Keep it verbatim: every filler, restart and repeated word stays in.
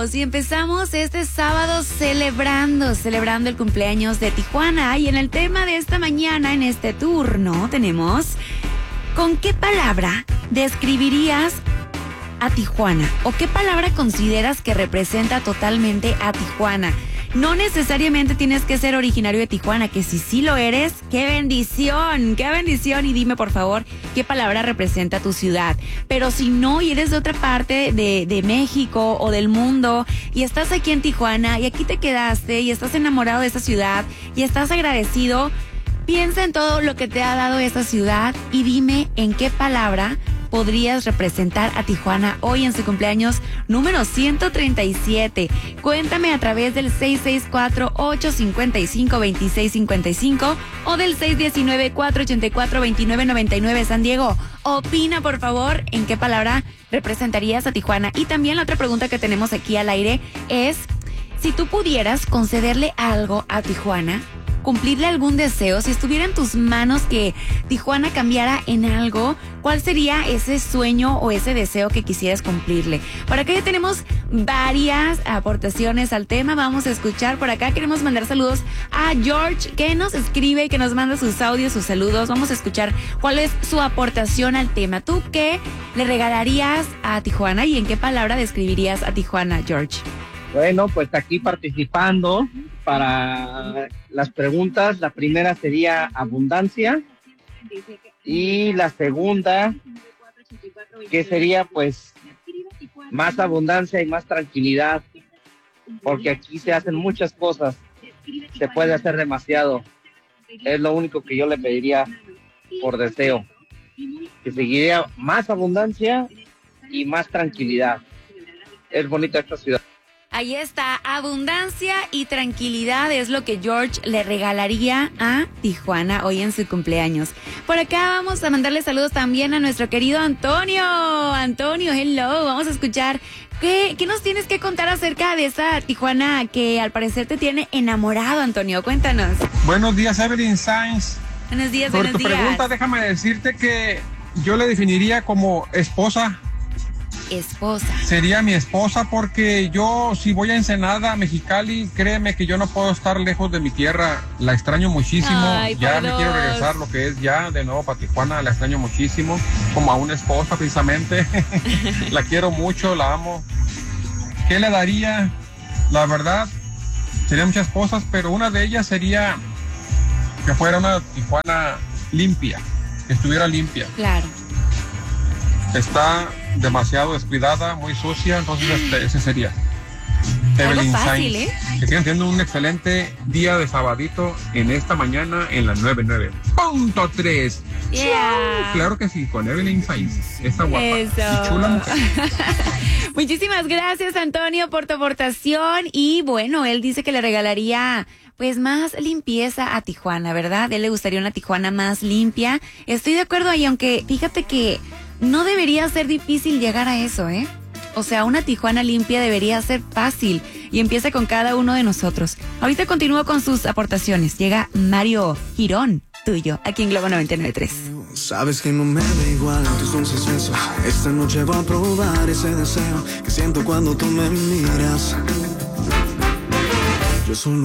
amigos, y empezamos este sábado celebrando, celebrando el cumpleaños de Tijuana. Y en el tema de esta mañana, en este turno, tenemos: ¿con qué palabra describirías a Tijuana? ¿O qué palabra consideras que representa totalmente a Tijuana? No necesariamente tienes que ser originario de Tijuana, que si sí lo eres, ¡qué bendición! ¡Qué bendición! Y dime, por favor, ¿qué palabra representa tu ciudad? Pero si no, y eres de otra parte de, de México o del mundo, y estás aquí en Tijuana, y aquí te quedaste, y estás enamorado de esta ciudad, y estás agradecido, piensa en todo lo que te ha dado esta ciudad, y dime en qué palabra podrías representar a Tijuana hoy en su cumpleaños número ciento treinta y siete. Cuéntame a través del seis seis cuatro, ocho cinco cinco, dos seis cinco cinco o del seis uno nueve, cuatro ocho cuatro, dos nueve nueve nueve. San Diego, opina por favor en qué palabra representarías a Tijuana. Y también la otra pregunta que tenemos aquí al aire es: si tú pudieras concederle algo a Tijuana, cumplirle algún deseo, si estuviera en tus manos que Tijuana cambiara en algo, ¿cuál sería ese sueño o ese deseo que quisieras cumplirle? Por acá ya tenemos varias aportaciones al tema. Vamos a escuchar por acá. Queremos mandar saludos a George, que nos escribe, que nos manda sus audios, sus saludos. Vamos a escuchar cuál es su aportación al tema. ¿Tú qué le regalarías a Tijuana y en qué palabra describirías a Tijuana, George? Bueno, pues aquí participando para las preguntas. La primera sería abundancia y la segunda, que sería pues más abundancia y más tranquilidad, porque aquí se hacen muchas cosas, se puede hacer demasiado. Es lo único que yo le pediría por deseo, que seguiría más abundancia y más tranquilidad. Es bonita esta ciudad. Ahí está, abundancia y tranquilidad es lo que George le regalaría a Tijuana hoy en su cumpleaños. Por acá vamos a mandarle saludos también a nuestro querido Antonio. Antonio, hello, vamos a escuchar qué, qué nos tienes que contar acerca de esa Tijuana que al parecer te tiene enamorado, Antonio. Cuéntanos. Buenos días, Evelyn Sainz. Buenos días, Por buenos tu días. pregunta, déjame decirte que yo le definiría como esposa. Esposa. Sería mi esposa, porque yo, si voy a Ensenada, Mexicali, créeme que yo no puedo estar lejos de mi tierra. La extraño muchísimo. Ay, ya me por quiero dos. regresar, lo que es ya de nuevo para Tijuana. La extraño muchísimo, como a una esposa precisamente. La quiero mucho, la amo. ¿Qué le daría? La verdad, serían muchas cosas, pero una de ellas sería que fuera una Tijuana limpia, que estuviera limpia. Claro. Está demasiado descuidada, muy sucia, entonces este, ese sería. Algo Evelyn fácil, Sainz. ¿eh? Que sigan teniendo un excelente día de sabadito en esta mañana en la noventa y nueve punto tres. Yeah. Claro que sí, con Evelyn Sainz. Esa guapa Eso. y chula mujer. Muchísimas gracias, Antonio, por tu aportación. Y bueno, él dice que le regalaría pues más limpieza a Tijuana, ¿verdad? A él le gustaría una Tijuana más limpia. Estoy de acuerdo ahí, aunque fíjate que no debería ser difícil llegar a eso, ¿eh? O sea, una Tijuana limpia debería ser fácil y empieza con cada uno de nosotros. Ahorita continúo con sus aportaciones. Llega Mario Girón, tuyo, aquí en Globo noventa y nueve punto tres. Sabes que no me da igual tus dulces besos. Esta noche voy a probar ese deseo que siento cuando tú me miras. Yo solo